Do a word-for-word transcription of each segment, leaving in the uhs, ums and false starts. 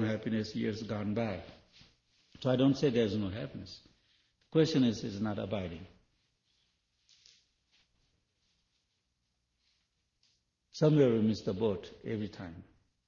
happiness years gone by. So I don't say there's no happiness. The question is, is not abiding. Somewhere we miss the boat every time.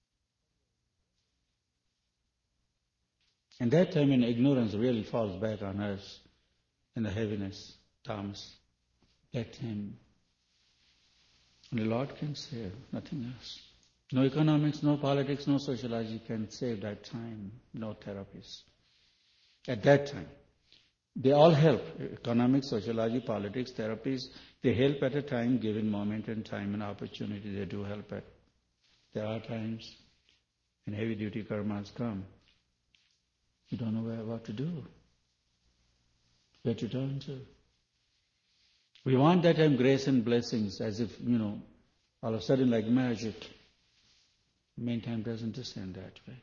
And that time when ignorance really falls back on us and the heaviness comes, that time only Lord can save, nothing else. No economics, no politics, no sociology can save that time, no therapies. At that time, they all help. Economics, sociology, politics, therapies, they help at a time, given moment and time and opportunity, they do help at. There are times when heavy duty karmas come. You don't know where, what to do, where to turn to. We want that time grace and blessings as if, you know, all of a sudden like magic. Main time doesn't descend that way.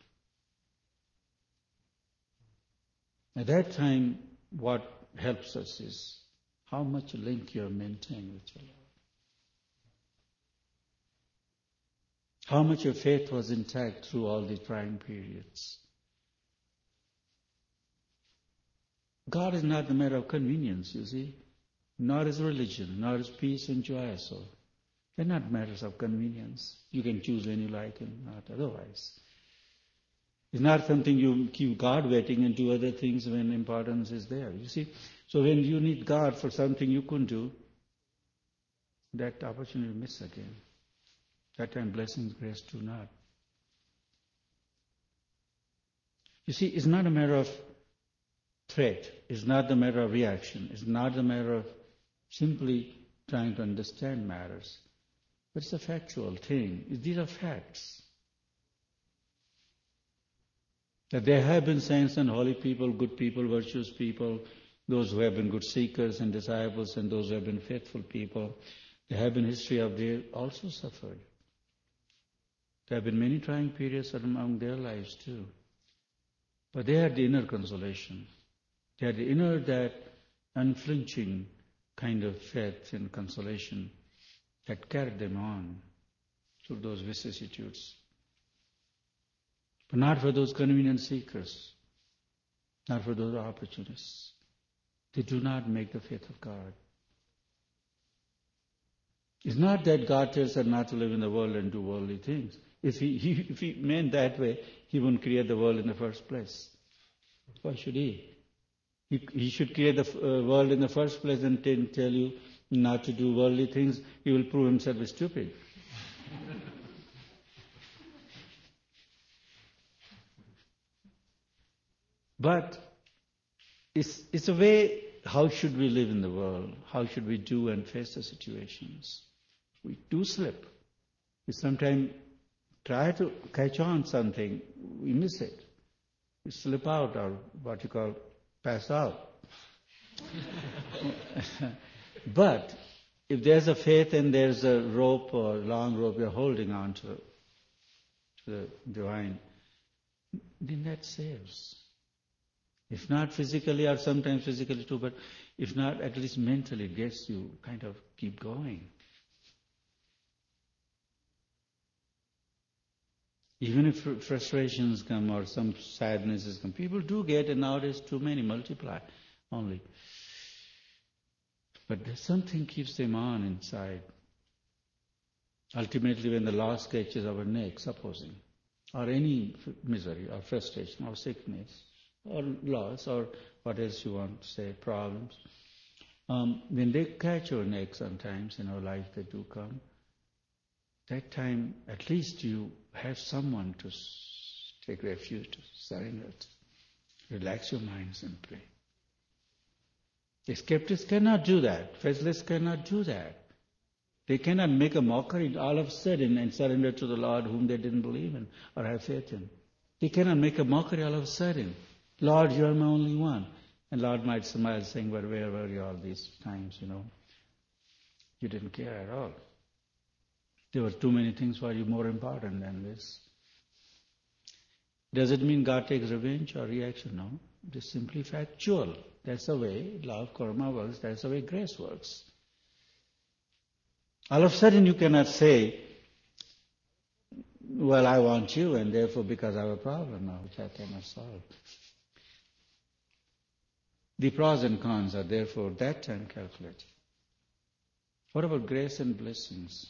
At that time, what helps us is how much link you have maintained with your Lord. How much your faith was intact through all the trying periods. God is not a matter of convenience, you see. Nor is religion, nor is peace and joy. So they're not matters of convenience. You can choose when you like and not otherwise. It's not something you keep God waiting and do other things when importance is there. You see, so when you need God for something you couldn't do, that opportunity you miss again. That time blessings, grace do not. You see, it's not a matter of threat. It's not a matter of reaction. It's not a matter of simply trying to understand matters. But it's a factual thing. These are facts. That there have been saints and holy people, good people, virtuous people, those who have been good seekers and disciples, and those who have been faithful people. There have been history of they also suffered. There have been many trying periods among their lives too. But they had the inner consolation. They had the inner, that unflinching kind of faith and consolation that carried them on through those vicissitudes. But not for those convenient seekers, not for those opportunists. They do not make the faith of God. It's not that God tells us not to live in the world and do worldly things. If he, he, if he meant that way, he wouldn't create the world in the first place. Why should he? He, he should create the uh, world in the first place and t- tell you not to do worldly things. He will prove himself stupid. But it's, it's a way, how should we live in the world? How should we do and face the situations? We do slip. We sometimes try to catch on something, we miss it. We slip out, or what you call pass out. But if there's a faith and there's a rope or long rope you're holding on to, to the divine, then that saves. If not physically, or sometimes physically too, but if not, at least mentally it gets you kind of keep going. Even if frustrations come or some sadnesses come, people do get, and nowadays too many multiply only. But there's something keeps them on inside. Ultimately, when the loss catches our neck, supposing, or any misery or frustration or sickness or loss or what else you want to say, problems, um, when they catch your neck sometimes in our life, they do come. That time, at least you have someone to take refuge, to surrender, to relax your minds and pray. The skeptics cannot do that. Faithless cannot do that. They cannot make a mockery all of a sudden and surrender to the Lord whom they didn't believe in or have faith in. They cannot make a mockery all of a sudden. Lord, you are my only one. And Lord might smile saying, but where were you all these times, you know? You didn't care at all. There were too many things for you more important than this. Does it mean God takes revenge or reaction? No. It is simply factual. That's the way love, karma works. That's the way grace works. All of a sudden you cannot say, well, I want you, and therefore because I have a problem now which I cannot solve. The pros and cons are therefore that time calculated. What about grace and blessings?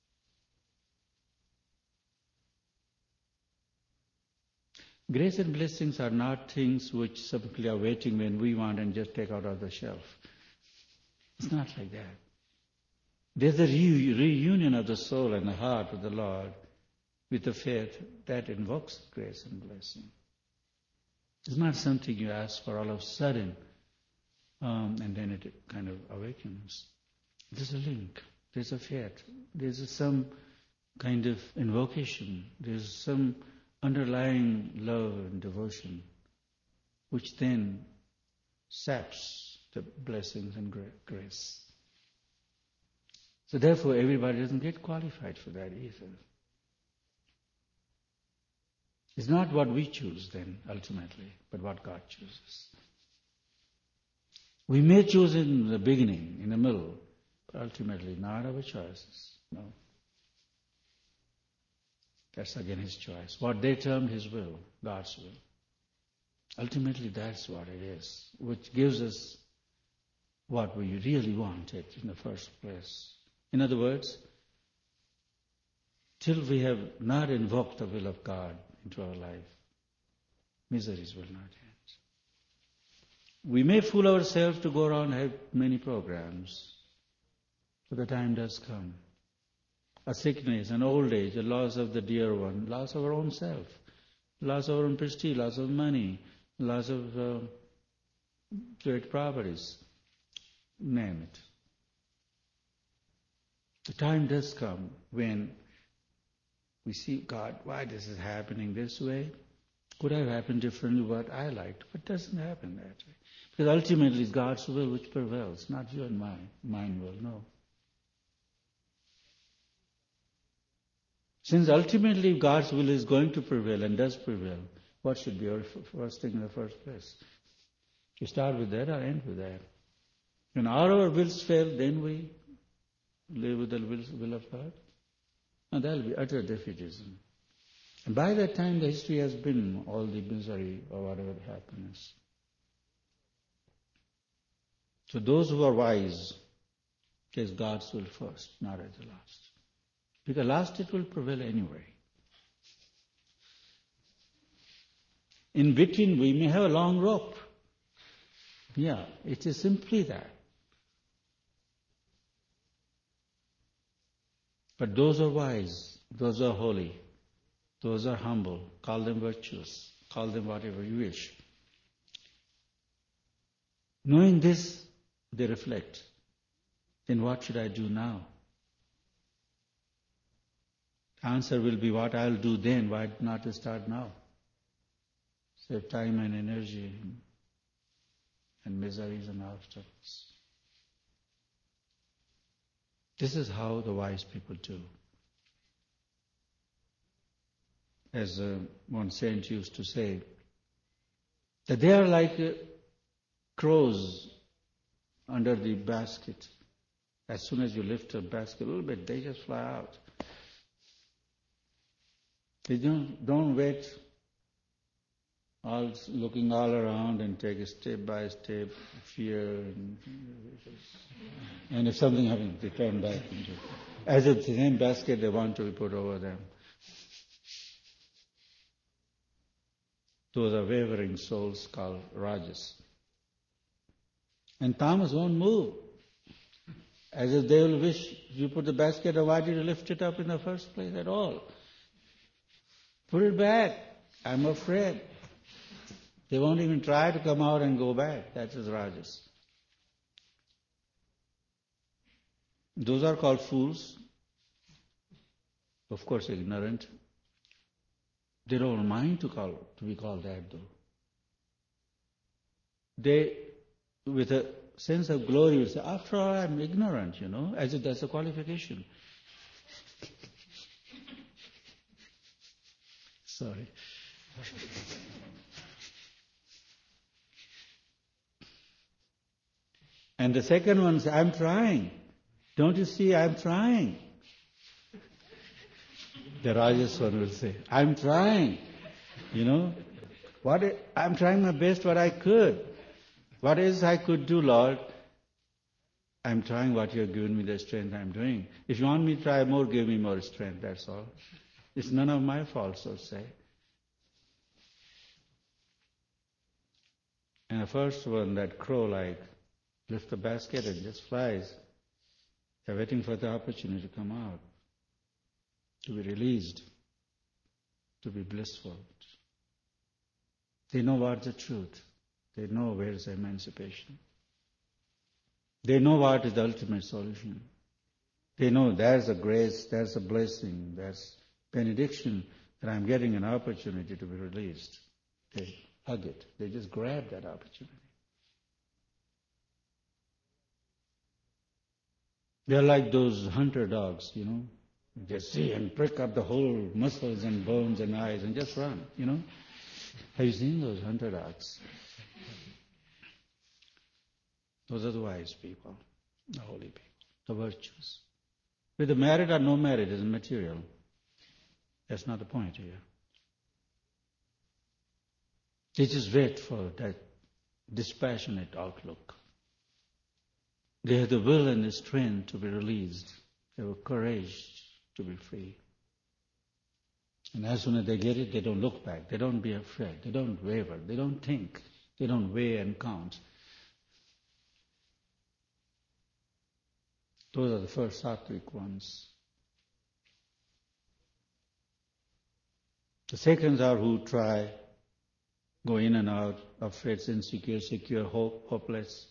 Grace and blessings are not things which simply are waiting when we want and just take out of the shelf. It's not like that. There's a re- reunion of the soul and the heart with the Lord, with the faith that invokes grace and blessing. It's not something you ask for all of a sudden, um, and then it kind of awakens. There's a link. There's a faith. There's some kind of invocation. There's some underlying love and devotion, which then saps the blessings and grace. So therefore, everybody doesn't get qualified for that either. It's not what we choose then, ultimately, but what God chooses. We may choose in the beginning, in the middle, but ultimately not our choices. No. That's again His choice. What they termed His will, God's will. Ultimately, that's what it is, which gives us what we really wanted in the first place. In other words, till we have not invoked the will of God into our life, miseries will not end. We may fool ourselves to go around and have many programs, but the time does come. A sickness, an old age, a loss of the dear one, loss of our own self, loss of our own prestige, loss of money, loss of uh, great properties, name it. The time does come when we see, God, why this is happening this way? Could have happened differently what I liked, but it doesn't happen that way. Because ultimately it's God's will which prevails, not your and mine, mine will, no. Since ultimately God's will is going to prevail and does prevail, what should be our first thing in the first place? To start with that or end with that? When all our wills fail, then we live with the will of God. And that will be utter defeatism. And by that time the history has been all the misery or whatever happiness. So those who are wise take God's will first, not at the last. Because last it will prevail anyway. In between we may have a long rope. Yeah, it is simply that. But those are wise, those are holy, those are humble, call them virtuous, call them whatever you wish. Knowing this, they reflect, then what should I do now? Answer will be what I'll do then, why not to start now? Save time and energy and miseries and obstacles. This is how the wise people do. As uh, one saint used to say, that they are like uh, crows under the basket. As soon as you lift a basket a little bit, they just fly out. They don't, don't wait, all looking all around and take a step by step, fear, and, and if something happens, they turn back into, as if the same basket they want to be put over them. Those are wavering souls called Rajas. And tamas won't move, as if they will wish you put the basket, or why did you lift it up in the first place at all? Put it back. I'm afraid. They won't even try to come out and go back. That is Rajas. Those are called fools. Of course, ignorant. They don't mind to call to be called that though. They, with a sense of glory, will say, after all, I'm ignorant, you know, as if that's a qualification. Sorry. And the second one says, I'm trying. Don't you see I'm trying? The Rajas one will say, I'm trying, you know. What I, I'm trying my best what I could. What else I could do, Lord? I'm trying what you have given me the strength I'm doing. If you want me to try more, give me more strength, that's all. It's none of my fault, so to say. And the first one, that crow like, lifts the basket and just flies. They're waiting for the opportunity to come out, to be released, to be blissful. They know what's the truth. They know where is the emancipation. They know what is the ultimate solution. They know there's a grace, there's a blessing, there's benediction, that I'm getting an opportunity to be released. They hug it. They just grab that opportunity. They're like those hunter dogs, you know. They see and prick up the whole muscles and bones and eyes and just run, you know. Have you seen those hunter dogs? Those are the wise people, the holy people, the virtues. Whether married or no married is material. That's not the point here. They just wait for that dispassionate outlook. They have the will and the strength to be released. They have courage to be free. And as soon as they get it, they don't look back. They don't be afraid. They don't waver. They don't think. They don't weigh and count. Those are the first sattvic ones. The seconds are who try, go in and out, afraid, insecure, secure, hope, hopeless,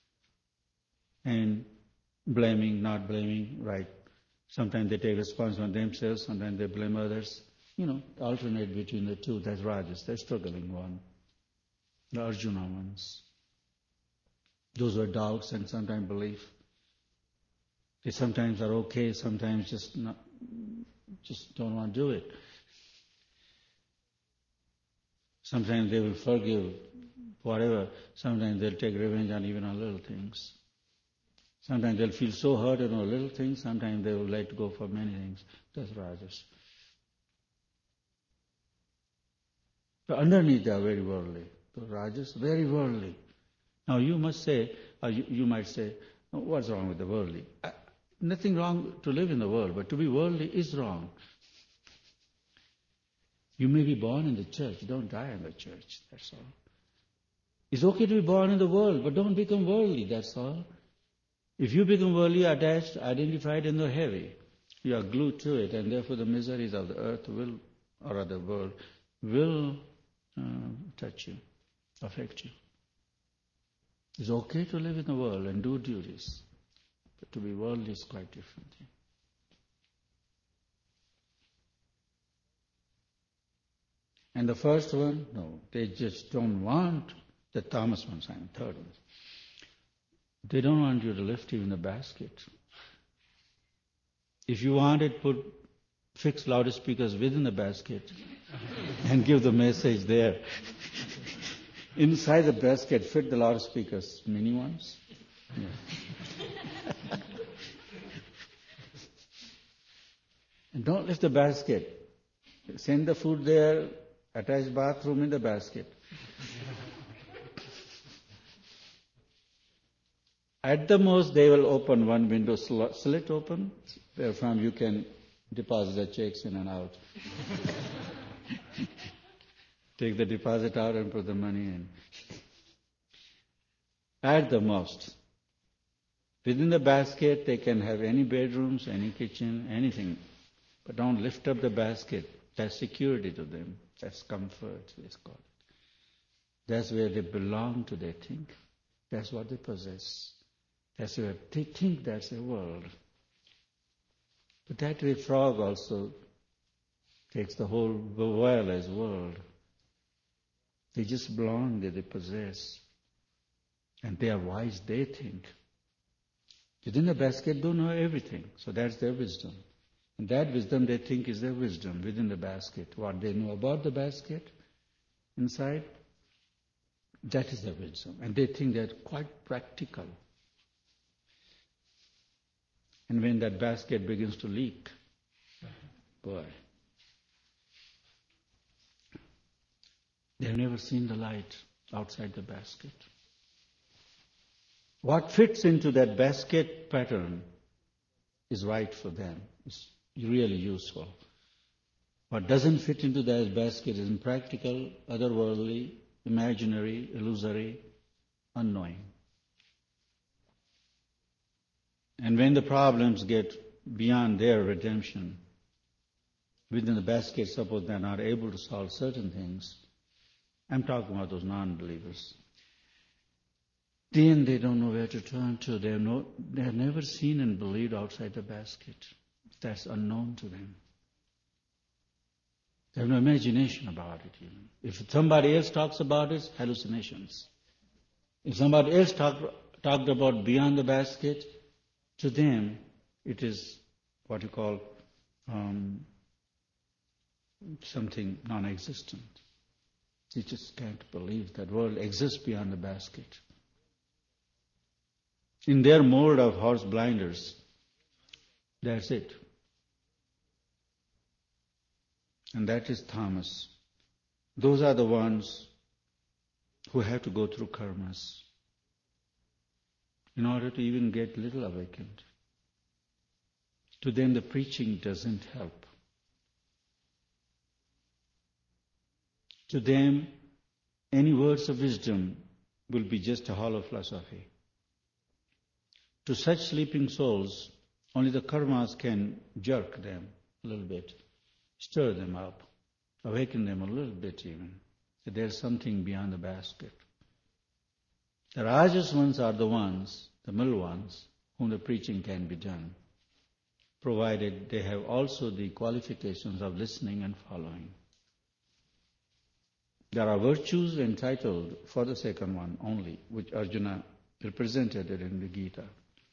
and blaming, not blaming, right. Sometimes they take responsibility on themselves, sometimes they blame others. You know, alternate between the two. That's Rajas, the struggling one. The Arjuna ones. Those are doubts and sometimes belief. They sometimes are okay, sometimes just not, just don't want to do it. Sometimes they will forgive whatever. Sometimes they'll take revenge on even on little things. Sometimes they'll feel so hurt on little things. Sometimes they will let go for many things. That's Rajas. But underneath they are very worldly. The Rajas, very worldly. Now you must say, or you, you might say, oh, what's wrong with the worldly? I, nothing wrong to live in the world, but to be worldly is wrong. You may be born in the church, don't die in the church, that's all. It's okay to be born in the world, but don't become worldly, that's all. If you become worldly, attached, identified in the heavy, you are glued to it, and therefore the miseries of the earth will, or of the world, will uh, touch you, affect you. It's okay to live in the world and do duties, but to be worldly is quite different. And the first one, no, they just don't want, the Thomas ones, I'm third one. They don't want you to lift you in the basket. If you want it, put fixed loudspeakers within the basket and give the message there. Inside the basket, fit the loudspeakers, mini ones. Yeah. And don't lift the basket. Send the food there, attach bathroom in the basket. At the most, they will open one window slit open, wherefrom you can deposit the checks in and out. Take the deposit out and put the money in. At the most. Within the basket, they can have any bedrooms, any kitchen, anything. But don't lift up the basket. That's security to them. That's comfort, let's call it. That's where they belong to, they think. That's what they possess. That's where they think that's their world. But that way frog also takes the whole world as world. They just belong there, they possess. And they are wise, they think. Within the basket, don't know everything. So that's their wisdom. And that wisdom they think is their wisdom within the basket. What they know about the basket inside, that is their wisdom. And they think they're quite practical. And when that basket begins to leak, boy, They've never seen the light outside the basket. What fits into that basket pattern is right for them. It's really useful. What doesn't fit into that basket is impractical, otherworldly, imaginary, illusory, unknowing. And when the problems get beyond their redemption, within the basket, suppose they're not able to solve certain things, I'm talking about those non-believers, then they don't know where to turn to. They have, no, they have never seen and believed outside the basket. That's unknown to them. They have no imagination about it even. If somebody else talks about it, hallucinations. If somebody else talk, talked about beyond the basket, to them it is what you call um, something non-existent. They just can't believe that world exists beyond the basket. In their mold of horse blinders, that's it. And that is Thomas. Those are the ones who have to go through karmas in order to even get little awakened. To them the preaching doesn't help. To them, any words of wisdom will be just a hollow philosophy. To such sleeping souls, only the karmas can jerk them a little bit, stir them up, awaken them a little bit even, that there's something beyond the basket. The rajas ones are the ones, the middle ones, whom the preaching can be done, provided they have also the qualifications of listening and following. There are virtues entitled for the second one only, which Arjuna represented it in the Gita.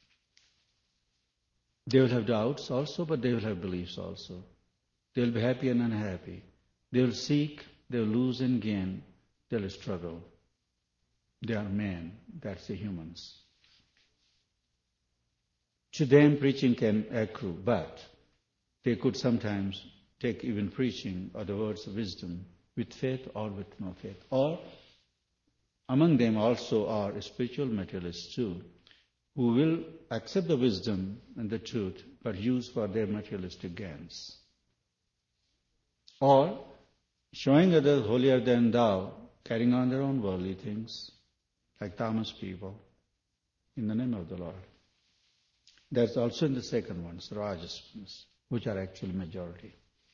They will have doubts also, but they will have beliefs also. They will be happy and unhappy. They will seek, they will lose and gain, they will struggle. They are men, that's the humans. To them preaching can accrue, but they could sometimes take even preaching or the words of wisdom with faith or with no faith. Or among them also are spiritual materialists too, who will accept the wisdom and the truth, but use for their materialistic gains. Or showing others holier than thou, carrying on their own worldly things, like Tamas people, in the name of the Lord. That's also in the second ones, the Rajas ones, which are actually majority.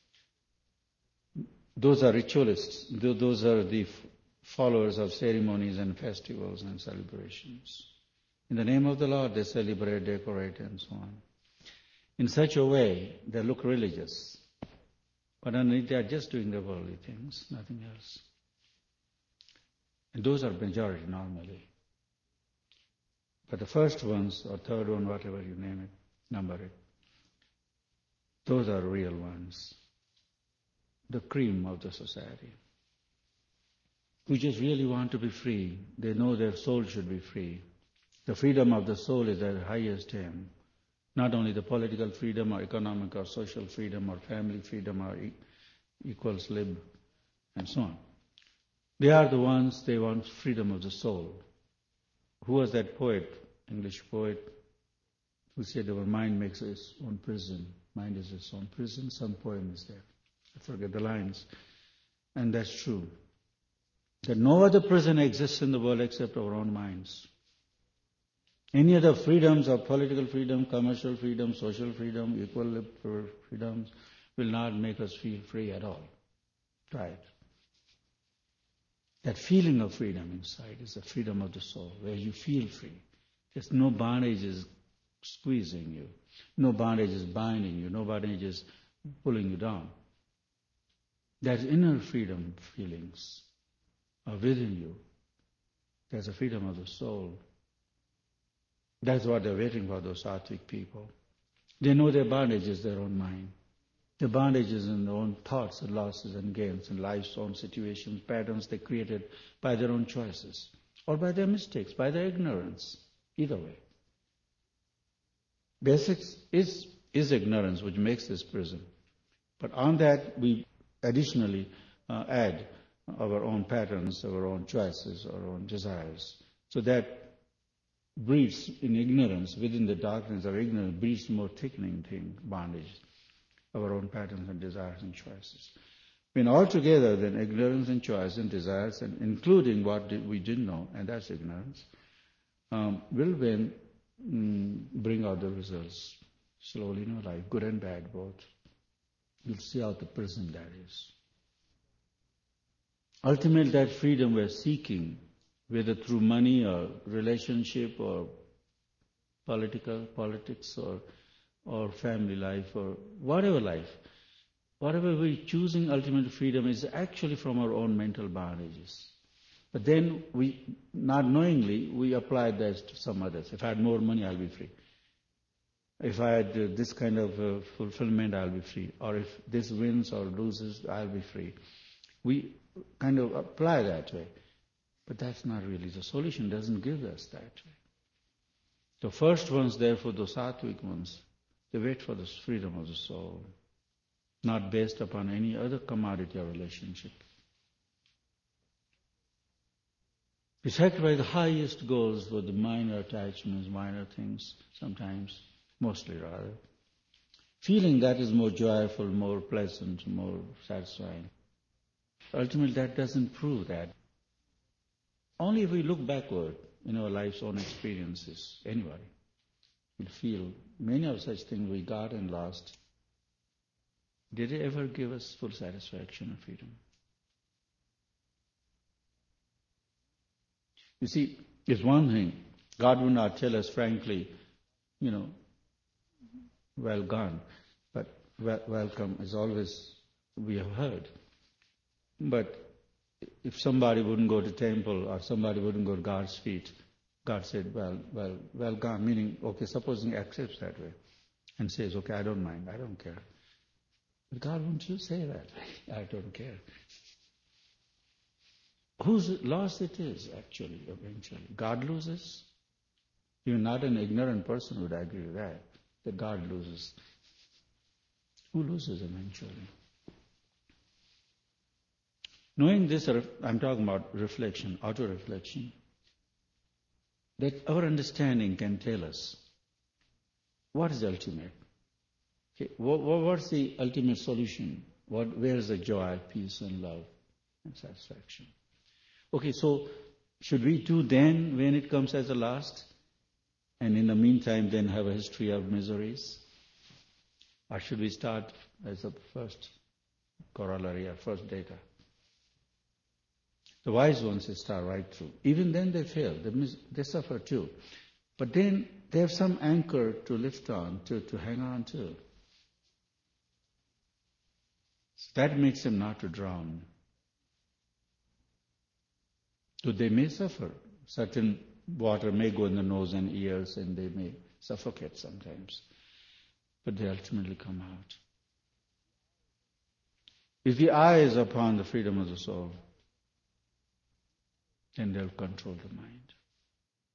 Those are ritualists. Those are the followers of ceremonies and festivals and celebrations. In the name of the Lord, they celebrate, decorate, and so on. In such a way, they look religious. But underneath, they are just doing the worldly things, nothing else. And those are majority normally. But the first ones, or third one, whatever you name it, number it, those are real ones. The cream of the society, who just really want to be free. They know their soul should be free. The freedom of the soul is their highest aim. Not only the political freedom or economic or social freedom or family freedom or e- equals lib and so on. They are the ones, they want freedom of the soul. Who was that poet, English poet, who said our mind makes its own prison. Mind is its own prison. Some poem is there. I forget the lines. And that's true. That no other prison exists in the world except our own minds. Any other freedoms of political freedom, commercial freedom, social freedom, equal freedoms will not make us feel free at all. Try it. That feeling of freedom inside is the freedom of the soul, where you feel free. There's no bondage is squeezing you. No bondage is binding you. No bondage is pulling you down. That inner freedom feelings are within you. There's a freedom of the soul. That's what they're waiting for, those sattvic people. They know their bondage is their own mind. The bondage is in their own thoughts and losses and gains and life's own situations, patterns they created by their own choices or by their mistakes, by their ignorance. Either way. Basics is, is ignorance which makes this prison. But on that we additionally uh, add our own patterns, our own choices, our own desires. So that breeds in ignorance, within the darkness of ignorance, breeds more thickening thing, bondage, our own patterns and desires and choices. When altogether, then ignorance and choice and desires, and including what we didn't know, and that's ignorance, um, will then mm, bring out the results slowly in our life, good and bad both. You'll see how the prison that is. Ultimately, that freedom we're seeking, whether through money or relationship or political politics or or family life or whatever life, whatever we're choosing, ultimate freedom is actually from our own mental bondages. But then we, not knowingly, we apply that to some others. If I had more money, I'll be free. If I had uh, this kind of uh, fulfillment, I'll be free. Or if this wins or loses, I'll be free. We kind of apply that way. But that's not really the solution. Doesn't give us that way. The first ones, therefore, the sattvic ones, they wait for the freedom of the soul, not based upon any other commodity or relationship. We sacrifice the highest goals for the minor attachments, minor things, sometimes, mostly rather. Feeling that is more joyful, more pleasant, more satisfying. Ultimately, that doesn't prove that. Only if we look backward in our life's own experiences, anybody will feel many of such things we got and lost. Did it ever give us full satisfaction and freedom? You see, it's one thing. God would not tell us frankly, you know, well gone, but wel- welcome is always, we have heard. But if somebody wouldn't go to temple or somebody wouldn't go to God's feet, God said, well, well, well gone, meaning, okay, supposing he accepts that way and says, okay, I don't mind, I don't care. But God won't you say that? I don't care. Whose loss it is, actually, eventually? God loses? Even not an ignorant person would agree with that, that God loses. Who loses eventually? Knowing this, I'm talking about reflection, auto-reflection, that our understanding can tell us what is ultimate. Okay, what, what's the ultimate solution? What, where is the joy, peace, and love and satisfaction? Okay, so should we do then when it comes as a last, and in the meantime then have a history of miseries? Or should we start as a first corollary or first data? The wise ones, they start right through. Even then they fail, they, mis- they suffer too. But then they have some anchor to lift on, to, to hang on to. So that makes them not to drown. So they may suffer. Certain water may go in the nose and ears and they may suffocate sometimes. But they ultimately come out. If the eye is upon the freedom of the soul, then they'll control the mind.